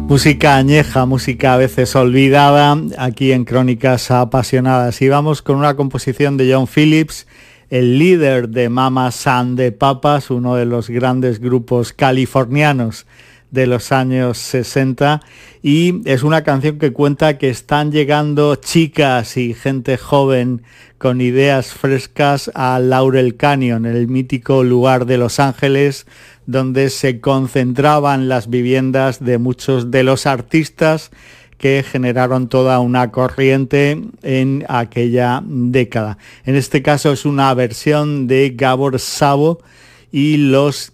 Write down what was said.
Música añeja, música a veces olvidada, aquí en Crónicas Apasionadas. Y vamos con una composición de John Phillips, el líder de Mamas and the Papas, uno de los grandes grupos californianos de los años 60, y es una canción que cuenta que están llegando chicas y gente joven con ideas frescas a Laurel Canyon, el mítico lugar de Los Ángeles donde se concentraban las viviendas de muchos de los artistas que generaron toda una corriente en aquella década. En este caso es una versión de Gabor Szabo y los